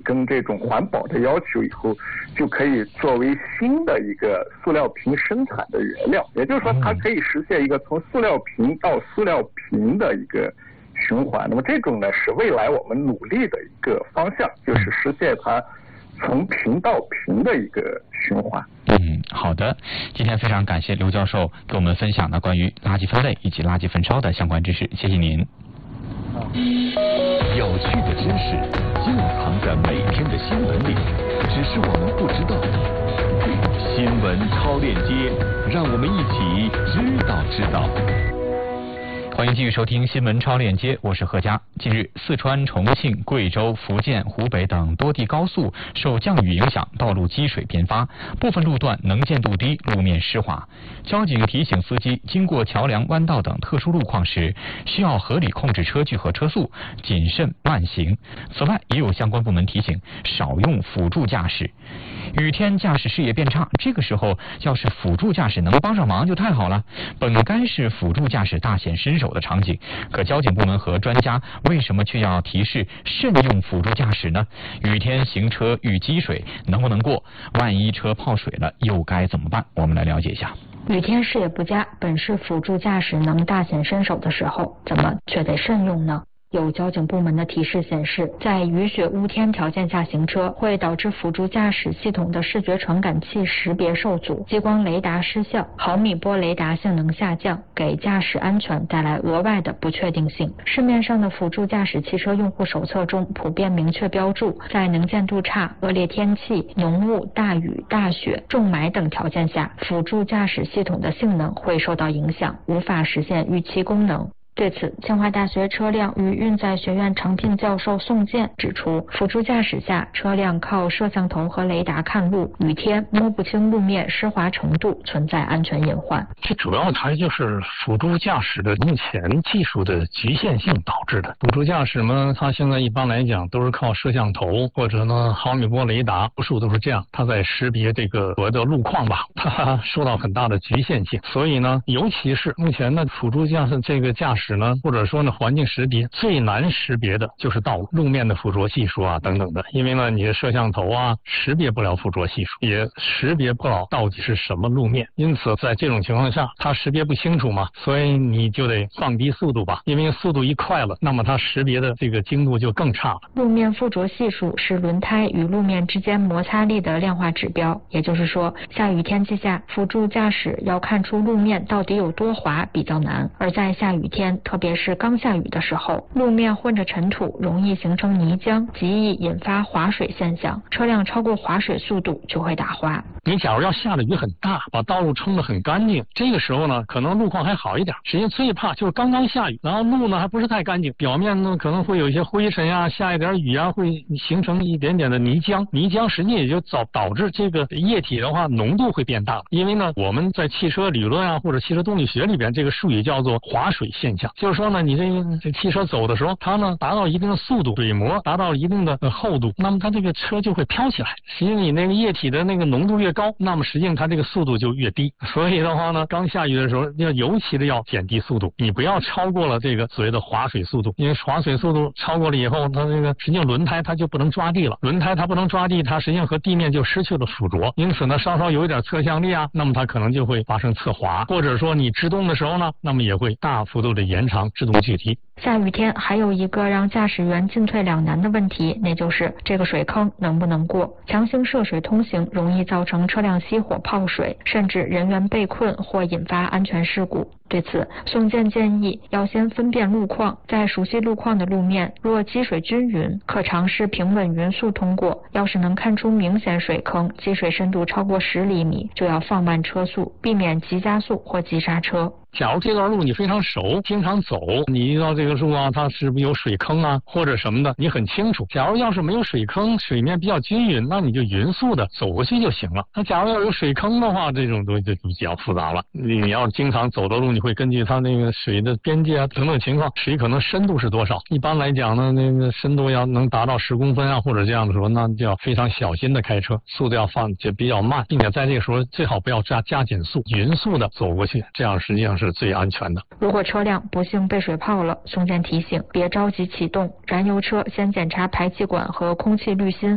跟这种环保的要求以后，就可以作为新的一个塑料瓶生产的原料。也就是说，它可以实现一个从塑料瓶到塑料瓶的一个循环。那么这种呢，是未来我们努力的一个方向，就是实现它从瓶到瓶的一个循环。 好的，今天非常感谢刘教授给我们分享的关于垃圾分类以及垃圾焚烧的相关知识，谢谢您。 有趣的知识就藏在每天的新闻里，只是我们不知道。新闻超链接，让我们一起知道。 欢迎继续收听新闻超链接，我是何佳。近日，四川、重庆、贵州、福建、湖北等多地高速受降雨影响，道路积水频发，部分路段能见度低，路面湿滑。交警提醒司机，经过桥梁、弯道等特殊路况时，需要合理控制车距和车速，谨慎慢行。此外，也有相关部门提醒，少用辅助驾驶。雨天驾驶视野变差，这个时候要是辅助驾驶能帮上忙就太好了。本该是辅助驾驶大显身手的场景，可交警部门和专家为什么却要提示慎用辅助驾驶呢？雨天行车遇积水能不能过？万一车泡水了又该怎么办？我们来了解一下。 雨天视野不佳，本是辅助驾驶能大显身手的时候，怎么却得慎用呢？有交警部门的提示显示，在雨雪雾天条件下行车，会导致辅助驾驶系统的视觉传感器识别受阻，激光雷达失效，毫米波雷达性能下降，给驾驶安全带来额外的不确定性。市面上的辅助驾驶汽车用户手册中普遍明确标注，在能见度差、恶劣天气、浓雾、大雨、大雪、重霾等条件下，辅助驾驶系统的性能会受到影响，无法实现预期功能。对此，清华大学车辆与运载学院常聘教授宋健指出，辅助驾驶下，车辆靠摄像头和雷达看路，雨天摸不清路面湿滑程度，存在安全隐患。 这主要还就是辅助驾驶的目前技术的局限性导致的。辅助驾驶呢，它现在一般来讲都是靠摄像头或者呢毫米波雷达，多数都是这样，它在识别这个所谓的路况吧，它受到很大的局限性。所以呢，尤其是目前的辅助驾驶呢，或者说呢环境识别最难识别的就是道路面的附着系数啊等等的，因为呢你的摄像头啊识别不了附着系数，也识别不了到底是什么路面，因此在这种情况下它识别不清楚嘛，所以你就得放低速度吧，因为速度一快了，那么它识别的这个精度就更差了。 路面附着系数是轮胎与路面之间摩擦力的量化指标，也就是说，下雨天气下，辅助驾驶要看出路面到底有多滑比较难，而在下雨天，特别是刚下雨的时候，路面混着尘土，容易形成泥浆，极易引发滑水现象，车辆超过滑水速度就会打滑。 你假如要下的雨很大，把道路冲得很干净，这个时候呢，可能路况还好一点。实际上最怕就是刚刚下雨，然后路呢还不是太干净，表面呢可能会有一些灰尘呀，下一点雨啊，会形成一点点的泥浆。泥浆实际也就导致这个液体的话浓度会变大。因为呢，我们在汽车理论啊或者汽车动力学里边，这个术语叫做滑水现象，就是说呢，你这汽车走的时候，它呢达到一定的速度，水膜达到一定的厚度，那么它这个车就会飘起来。实际你那个液体的那个浓度越高，那么实际上它这个速度就越低。所以的话呢，刚下雨的时候要尤其的要减低速度，你不要超过了这个所谓的滑水速度，因为滑水速度超过了以后，它这个实际上轮胎它就不能抓地了，轮胎它不能抓地，它实际上和地面就失去了附着，因此呢，稍稍有一点侧向力啊，那么它可能就会发生侧滑，或者说你制动的时候呢，那么也会大幅度的延长制动距离。 下雨天还有一个让驾驶员进退两难的问题，那就是这个水坑能不能过。强行涉水通行容易造成车辆熄火泡水，甚至人员被困或引发安全事故。对此，宋健建议要先分辨路况，在熟悉路况的路面，若积水均匀，可尝试平稳匀速通过；要是能看出明显水坑，积水深度超过10厘米，就要放慢车速，避免急加速或急刹车。 假如这段路你非常熟，经常走，你遇到这个路啊，它是不是有水坑啊，或者什么的，你很清楚。假如要是没有水坑，水面比较均匀，那你就匀速的走过去就行了。那假如要有水坑的话，这种东西就比较复杂了。你要经常走的路，你会根据它那个水的边界啊等等情况，水可能深度是多少。一般来讲呢，那个深度要能达到10公分啊，或者这样的时候，那就要非常小心的开车，速度要放就比较慢，并且在这个时候最好不要加减速，匀速的走过去，这样实际上是最安全的。 如果车辆不幸被水泡了，宋健提醒别着急启动，燃油车先检查排气管和空气滤芯，